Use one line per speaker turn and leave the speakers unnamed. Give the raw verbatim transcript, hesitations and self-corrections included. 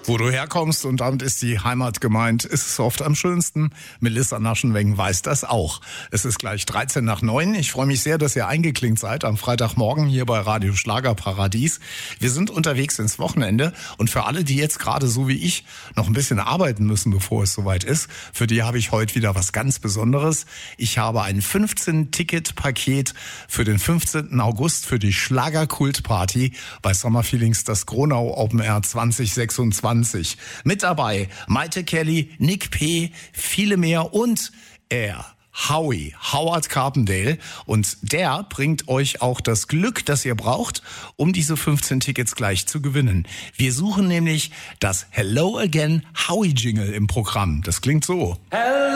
Wo du herkommst und damit ist die Heimat gemeint, ist es oft am schönsten. Melissa Naschenweng weiß das auch. Es ist gleich dreizehn nach neun. Ich freue mich sehr, dass ihr eingeklinkt seid am Freitagmorgen hier bei Radio Schlagerparadies. Wir sind unterwegs ins Wochenende und für alle, die jetzt gerade so wie ich noch ein bisschen arbeiten müssen, bevor es soweit ist, für die habe ich heute wieder was ganz Besonderes. Ich habe ein fünfzehn-Ticket-Paket für den fünfzehnten August für die Schlagerkult-Party bei Summer Feelings, das Gronau Open Air zwanzig sechsundzwanzig. Mit dabei Maite Kelly, Nick P., viele mehr und er, Howie, Howard Carpendale. Und der bringt euch auch das Glück, das ihr braucht, um diese fünfzehn Tickets gleich zu gewinnen. Wir suchen nämlich das Hello Again Howie Jingle im Programm. Das klingt so. Hello.